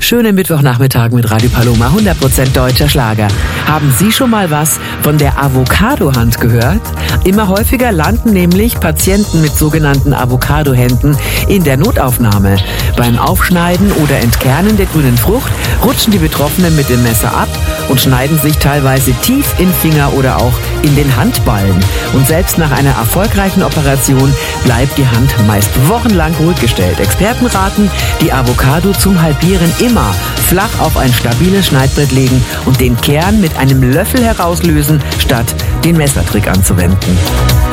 Schönen Mittwochnachmittag mit Radio Paloma, 100% deutscher Schlager. Haben Sie schon mal was von der Avocado-Hand gehört? Immer häufiger landen nämlich Patienten mit sogenannten Avocado-Händen in der Notaufnahme. Beim Aufschneiden oder Entkernen der grünen Frucht rutschen die Betroffenen mit dem Messer ab und schneiden sich teilweise tief in Finger oder auch in den Handballen. Und selbst nach einer erfolgreichen Operation bleibt die Hand meist wochenlang ruhig gestellt. Experten raten, die Avocado zum Halbieren immer flach auf ein stabiles Schneidbrett legen und den Kern mit einem Löffel herauslösen, statt den Messertrick anzuwenden.